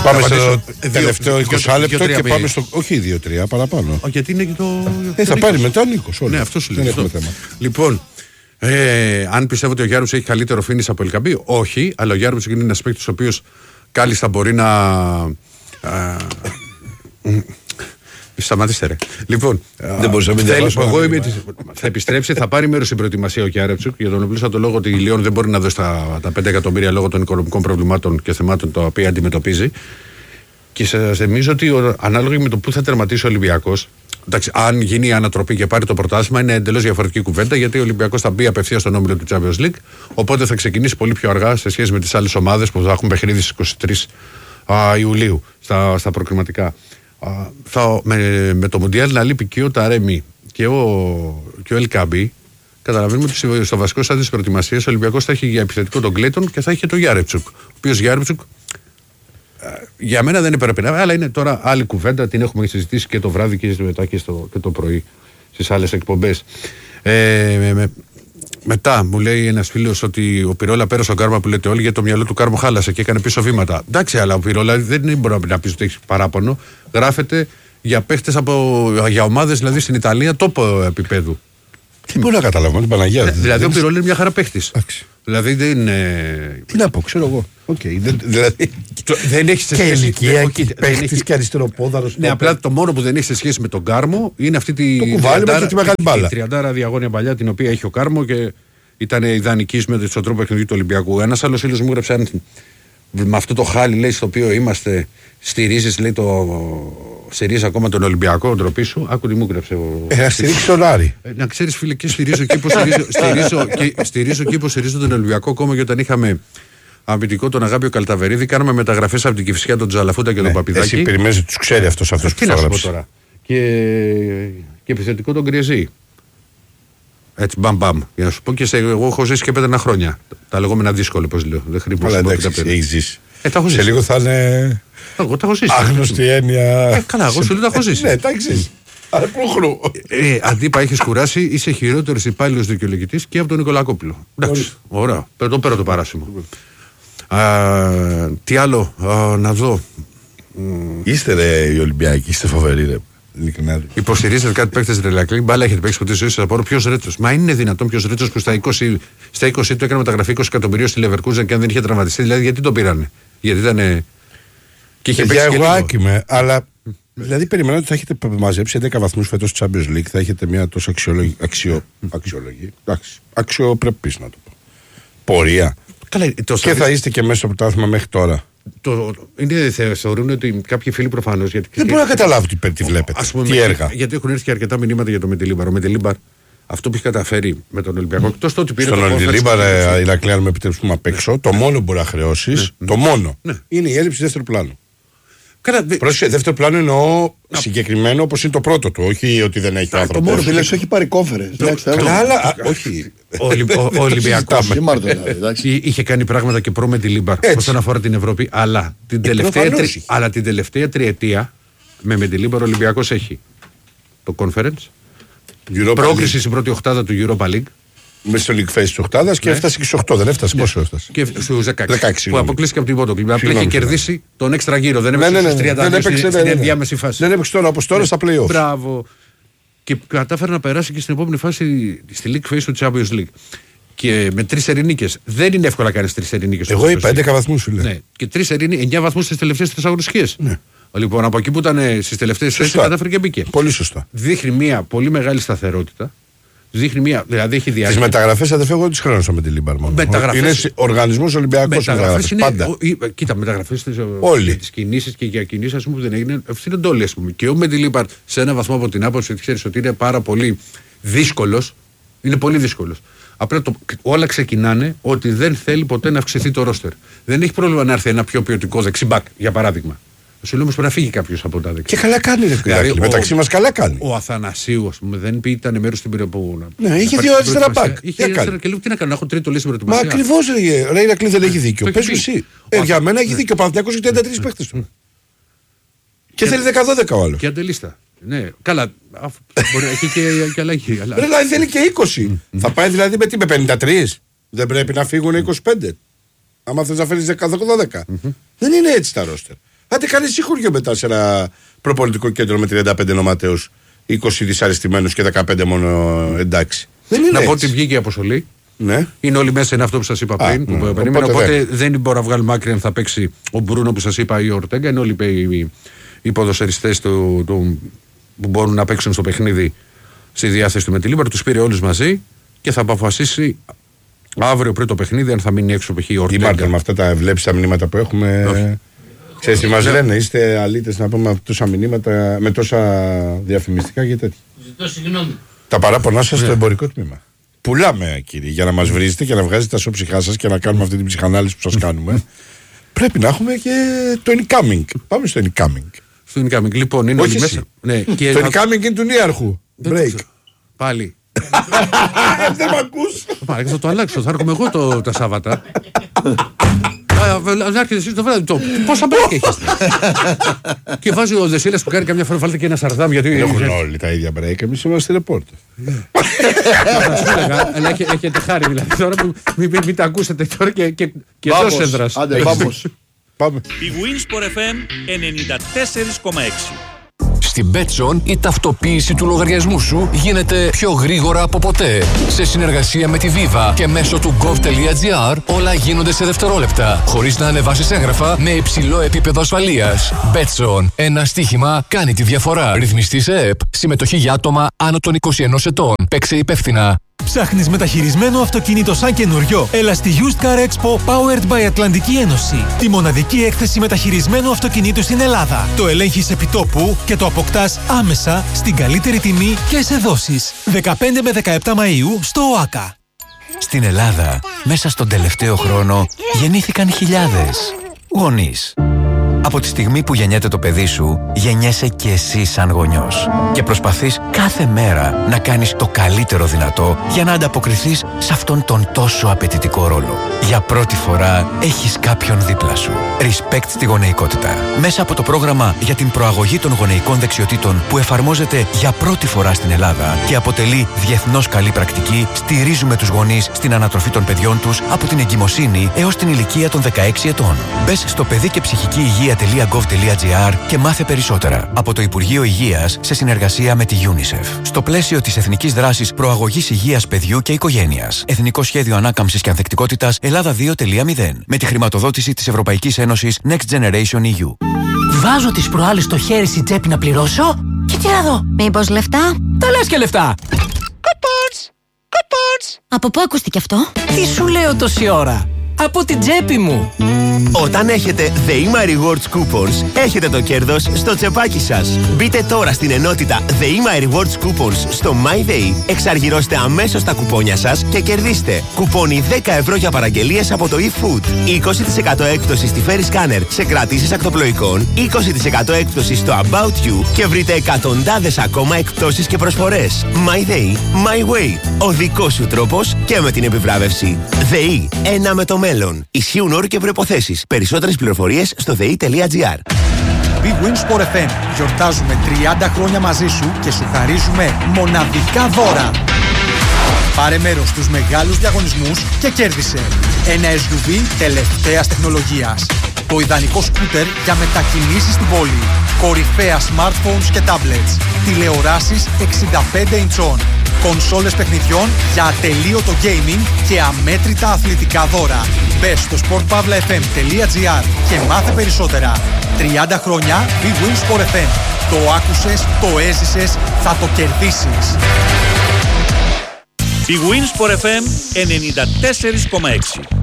Πάμε στο τελευταίο 20 λεπτό και πάμε στο. Όχι 2-3, παραπάνω. Γιατί είναι και το. Θα πάρει μετά ο Νίκος. Ναι, αυτό σου λέει. Δεν έχουμε θέμα. Λοιπόν, αν πιστεύω ότι ο Γιάρμουτσικ έχει καλύτερο φίνις από Ελκαμπή, όχι, αλλά ο Γιάρμουτσικ είναι ένας παίκτης ο οποίος κάλλιστα μπορεί να. Σταματήστε ρε. Λοιπόν, δεν μπορούσα να μην διαβάσω. Θα επιστρέψει, θα πάρει μέρος στην προετοιμασία ο Γιάρμουτσικ για τον απλούστατο λόγο ότι η Λιόν δεν μπορεί να δώσει τα 5 εκατομμύρια λόγω των οικονομικών προβλημάτων και θεμάτων τα οποία αντιμετωπίζει. Και σας θυμίζω ότι ανάλογα με το που θα τερματίσει ο Ολυμπιακός, εντάξει, αν γίνει η ανατροπή και πάρει το πρωτάθλημα, είναι εντελώς διαφορετική κουβέντα γιατί ο Ολυμπιακός θα μπει απευθείας στον όμιλο του Champions League. Οπότε θα ξεκινήσει πολύ πιο αργά σε σχέση με τις άλλες ομάδες που θα έχουν παιχνίδι στις 23 Ιουλίου στα προκριματικά. Με το Μουντιάλ να λείπει και ο Ταρέμι και ο Ελκαμπή, καταλαβαίνουμε ότι στο βασικό στάδιο της προετοιμασίας ο Ολυμπιακός θα έχει για επιθετικό τον Κλέιτον και θα έχει το Γιάρεμτσουκ. Ο οποίος Γιάρεμτσουκ για μένα δεν έπρεπε να, αλλά είναι τώρα άλλη κουβέντα, την έχουμε συζητήσει και το βράδυ και μετά και το πρωί στις άλλες εκπομπές. Μετά μου λέει ένας φίλος ότι ο Πυρόλα πέρασε ο Κάρμα που λέτε όλοι, γιατί το μυαλό του Κάρμο χάλασε και έκανε πίσω βήματα. Εντάξει, αλλά ο Πυρόλα δεν μπορεί να πει ότι έχει παράπονο. Γράφεται για παίχτες για ομάδες δηλαδή στην Ιταλία τόπο επίπεδου. Τι μπορεί να καταλάβω, την Παναγία. Δηλαδή ο Πυρόλα είναι μια χαρά παίχτης. Δηλαδή δεν είναι. Τι να πω, ξέρω εγώ. Δηλαδή. Δεν έχει και ηλικία και παίχτης και αριστεροπόδαρος. Ναι, απλά το μόνο που δεν έχει σε σχέση με τον Κάρμο είναι αυτή τη. Το κουβάλι με τη μεγάλη μπάλα. Η 30 διαγώνια παλιά την οποία έχει ο Κάρμο και ήταν ιδανική στον τρόπο παιχνιδιού του Ολυμπιακού. Ένας άλλος φίλος μου έγραψε με αυτό το χάλι λέει στο οποίο είμαστε, στηρίζεις λέει στηρίζει ακόμα τον Ολυμπιακό, ντροπή σου. Άκου τι μου έγραψε. Να στηρίξει τον Άρη. Να ξέρεις φίλε, και στηρίζω εκεί που στηρίζω τον Ολυμπιακό ακόμα και όταν είχαμε αμυντικό τον Αγάπιο Καλταβερίδη, κάναμε μεταγραφές από την Κηφισιά, τον Τζαλαφούτα και τον Παπιδάκη. Εσύ περιμένεις ότι τους ξέρει αυτός που το έγραψε τώρα. Και επιθετικό τον Γκριεζή. Έτσι, μπαμ. Για να σου πω και εγώ έχω ζήσει και 5 χρόνια. Τα λεγόμενα δύσκολα, όπως λέω. Δεν χρειάζεται. Αλλά εντάξει, έχεις ζήσει. Σε λίγο θα είναι. Εγώ τα έχω ζήσει. Άγνωστη έννοια. Καλά, εγώ σου λέω τα έχω ζήσει. Ναι, εντάξει. Αλλά πρόχρου. Αντίπα, έχεις κουράσει, είσαι χειρότερος υπάλληλος δικαιολογητής και από τον Νικολακόπουλο. Εντάξει, ωραία. Πέρα το παράσημο. Τι άλλο να δω. Είστε ρε οι Ολυμπιακοί, είστε φοβεροί ρε. Υποστηρίζετε κάτι παίκτες ρελακλή, μπάλα έχετε παίξει ποτέ στη ζωή σας, απορώ ποιος Ρέτσος. Μα είναι δυνατόν ποιος Ρέτσος που στα 20 του έκανε μεταγραφή 20 εκατομμυρίων στη Leverkusen και αν δεν είχε τραυματιστεί, δηλαδή γιατί τον πήρανε. Γιατί ήταν. Και είχε παίξει. Εγώ άκοιμαι, αλλά. Δηλαδή περιμένω ότι θα έχετε μαζέψει 11 βαθμούς φέτος στο Champions League, θα έχετε μια τόσο αξιοπρεπής να το πω. Πορεία. Καλά, και θα είστε και μέσα στο πρωτάθλημα μέχρι τώρα. Θεωρούν ότι κάποιοι φίλοι προφανώς. Δεν μπορώ να καταλάβω τι βλέπετε. Τι έργα. Γιατί έχουν έρθει και αρκετά μηνύματα για το Μεντιλίμπαρ. Ο Μεντιλίμπαρ αυτό που έχει καταφέρει με τον Ολυμπιακό. Εκτός τότε πήρε. Στον Μεντιλίμπαρ, Ηρακλή, αν με επιτρέψουμε απ' έξω, το μόνο που μπορεί να χρεώσει, το μόνο, είναι η έλλειψη δεύτερου πλάνου. Πρόσεχε, δεύτερο πλάνο εννοώ συγκεκριμένο όπως είναι το πρώτο του. Όχι ότι δεν έχει άνθρωπο. Το μόνο που έχει πάρει κόφερες. Καλά, αλλά όχι. Ο Ολυμπιακός είχε κάνει πράγματα και προ Μεντιλίμπαρ όσον αφορά την Ευρώπη, αλλά την τελευταία τριετία με Μεντιλίμπαρ ο Ολυμπιακός έχει το Conference, πρόκριση στην πρώτη οχτάδα του Europa League. Μέσα στο League Phase τη οχτάδα και έφτασε και στου 8. Δεν έφτασε. Πόσο έφτασε. Και στου 16. Που αποκλείστηκε από την Πότοκλη. Απλά είχε κερδίσει τον έξτρα γύρο. Δεν έπαιξε στους 30 στην ενδιάμεση φάση. Δεν έπαιξε τώρα όπως τώρα στα playoff. Μπράβο. Και κατάφερε να περάσει και στην επόμενη φάση στη League Phase του Champions League. Και με 3 ειρηνίκες. Δεν είναι εύκολο να κάνει 3 ειρηνίκες. Εγώ είπα 11 βαθμούς. Ναι. Και 9 βαθμούς στις τελευταίες 3 αγωνιστικές. Ναι. Λοιπόν, από εκεί που ήταν στις τελευταίες 4 κατάφερε και μπήκε. Πολύ σωστά. Δείχνει μια πολύ μεγάλη σταθερότητα. Δείχνει μια. Δηλαδή έχει διάρκεια. Τις μεταγραφές αδερφέ, εγώ τις χρέωσα με τη Λίμπαρ. Είναι οργανισμός Ολυμπιακός. Μεταγραφές είναι. Πάντα. Κοίτα, μεταγραφές για τις κινήσεις και για κινήσεις που δεν έγιναν. Ευθύνονται όλοι. Και ο Μεντιλίμπαρ σε ένα βαθμό από την άποψη ότι ξέρεις ότι είναι πάρα πολύ δύσκολος. Είναι πολύ δύσκολος. Απλά όλα ξεκινάνε ότι δεν θέλει ποτέ να αυξηθεί το ρόστερ. Δεν έχει πρόβλημα να έρθει ένα πιο ποιοτικό δεξιμπάκ, για παράδειγμα. Σου λέω όμως πρέπει να φύγει κάποιος από τα δεξιά. Και καλά κάνει, ρε δηλαδή, μεταξύ μας καλά κάνει. Ο Αθανασίου, ας πούμε, δεν ήταν μέρος στην πυροπόγουνα. Ναι, είχε 2 αριστερά μπακ. Και λέω τι να κάνω, να έχω τρίτο λύση στην προετοιμασία. Μα ακριβώς, ρε Ηρακλή, δεν έχει δίκιο. Πες εσύ. Για μένα έχει δίκιο. Ο Παναθηναϊκός έχει 33 παίχτες του. Και θέλει 10-12 ο άλλος. Και αντελίστα. Ναι, καλά. Μπορεί να έχει και αλλαγή. Δηλαδή θέλει και 20. Θα πάει δηλαδή με 53. Δεν πρέπει να φύγουν 25. Άμα θες να φέρεις 10-12. Δεν είναι έτσι τα ρόστερ. Άντε κάνει συγχωριό μετά σε ένα προπονητικό κέντρο με 35 νοματέους, 20 δυσαρεστημένους και 15 μόνο εντάξει. Να πω ότι βγήκε η αποστολή. Ναι. Είναι όλοι μέσα, είναι αυτό που σας είπα πριν. Οπότε δεν μπορώ να βγάλουμε άκρη αν θα παίξει ο Μπρούνο που σας είπα ή ο Ορτέγκα. Είναι όλοι οι ποδοσφαιριστές που μπορούν να παίξουν στο παιχνίδι στη διάθεση του με τη Λίμπαρ. Τους πήρε όλους μαζί και θα αποφασίσει αύριο πριν το παιχνίδι αν θα μείνει έξω π.χ. ο Ορτέγκα. Τι Μάρκα, με αυτά τα βλέπεις τα μηνύματα που έχουμε. Ξέρεις τι μας λένε, είστε αλήτες να πούμε τόσα μηνύματα με τόσα διαφημιστικά και τέτοια. Ζητώ συγγνώμη. Τα παράπονά σας στο εμπορικό τμήμα. Πουλάμε, κύριε, για να μας βρίζετε και να βγάζετε τα σώψυχά σας και να κάνουμε αυτή την ψυχανάλυση που σας κάνουμε. Πρέπει να έχουμε και το incoming. Πάμε στο incoming. Στο incoming, λοιπόν, είναι όλοι μέσα. Ναι, και το incoming είναι του Νίαρχου. Break. Πάλι. Δεν μ' ακούς. Θα το αλλάξω, θα έρχομαι εγώ τα Σάββατα. Να έρχεται εσείς το βράδυ. Πόσα break έχετε. Και βάζει ο Δεσίλας που κάνει καμιά φορά, βάλτε και ένα σαρδάμ. Γιατί έχουν όλοι τα ίδια break. Εμείς είμαστε ρεπόρτερ. Θα σου έλεγα, αλλά έχετε χάρη δηλαδή. Τώρα που μην τα ακούσετε τώρα και εκτός έδρας. Άντε, πάμε. Η Winsport FM 94,6. Στην Betson η ταυτοποίηση του λογαριασμού σου γίνεται πιο γρήγορα από ποτέ. Σε συνεργασία με τη Viva και μέσω του gov.gr όλα γίνονται σε δευτερόλεπτα, χωρίς να ανεβάσεις έγγραφα με υψηλό επίπεδο ασφαλείας. Betson. Ένα στοίχημα κάνει τη διαφορά. Ρυθμιστή σε ΕΠ. Συμμετοχή για άτομα άνω των 21 ετών. Παίξε υπεύθυνα. Ψάχνεις μεταχειρισμένο αυτοκίνητο σαν καινούριο? Έλα στη Used Car Expo Powered by Ατλαντική Ένωση. Τη μοναδική έκθεση μεταχειρισμένου αυτοκινήτου στην Ελλάδα. Το ελέγχεις επί τόπου και το αποκτάς άμεσα στην καλύτερη τιμή και σε δόσεις. 15 με 17 Μαΐου στο ΟΑΚΑ. Στην Ελλάδα, μέσα στον τελευταίο χρόνο, γεννήθηκαν χιλιάδες γονείς. Από τη στιγμή που γεννιέται το παιδί σου, γεννιέσαι και εσύ σαν γονιός. Και προσπαθείς κάθε μέρα να κάνεις το καλύτερο δυνατό για να ανταποκριθείς σε αυτόν τον τόσο απαιτητικό ρόλο. Για πρώτη φορά έχεις κάποιον δίπλα σου. Respect στη γονεϊκότητα. Μέσα από το πρόγραμμα για την προαγωγή των γονεϊκών δεξιοτήτων που εφαρμόζεται για πρώτη φορά στην Ελλάδα και αποτελεί διεθνώς καλή πρακτική, στηρίζουμε τους γονείς στην ανατροφή των παιδιών τους από την εγκυμοσύνη έως την ηλικία των 16 ετών. Μπες στο παιδί και ψυχική υγεία.gov.gr και μάθε περισσότερα. Από το Υπουργείο Υγείας σε συνεργασία με τη UNICEF. Στο πλαίσιο της Εθνικής Δράσης Προαγωγής Υγείας Παιδιού και Οικογένειας. Εθνικό Σχέδιο Ανάκαμψης και Ανθεκτικότητας Ελλάδα 2.0. Με τη χρηματοδότηση της Ευρωπαϊκής Ένωσης Next Generation EU. Βάζω τις προάλλες στο χέρι στην τσέπη να πληρώσω και τι να δω. Μήπως λεφτά? Τα λες και λεφτά. Κοπότς! Από πού ακούστηκε αυτό? Τι σου λέω τόση ώρα? Από την τσέπη μου. Όταν έχετε The Ima Rewards Coupons, έχετε το κέρδος στο τσεπάκι σας. Μπείτε τώρα στην ενότητα The Ima Rewards Coupons στο MyDay, εξαργυρώστε αμέσως τα κουπόνια σας και κερδίστε κουπόνι 10 ευρώ για παραγγελίες από το eFood, 20% έκπτωση στη Ferry Scanner σε κρατήσεις ακτοπλοϊκών, 20% έκπτωση στο About You και βρείτε εκατοντάδες ακόμα εκπτώσεις και προσφορές. MyDay, My Way. Ο δικός σου τρόπος και με την επιβράβευση. ΔΕΗ, ένα με το μέλλον. Ισχύουν όροι και προϋποθέσεις. Περισσότερες πληροφορίες στο ΔΕΗ.gr. Big Win Sport FM. Γιορτάζουμε 30 χρόνια μαζί σου και σου χαρίζουμε μοναδικά δώρα. Πάρε μέρος στους μεγάλους διαγωνισμούς και κέρδισε ένα SUV τελευταίας τεχνολογίας. Το ιδανικό σκούτερ για μετακινήσεις στην πόλη. Κορυφαία smartphones και tablets. Τηλεοράσεις 65 ιντσών. Κονσόλες παιχνιδιών για ατελείωτο gaming και αμέτρητα αθλητικά δώρα. Μπες στο sportpavlafm.gr και μάθε περισσότερα. 30 χρόνια Big Win Sport FM. Το άκουσες, το έζησες, θα το κερδίσεις. Big Win Sport FM 94,6.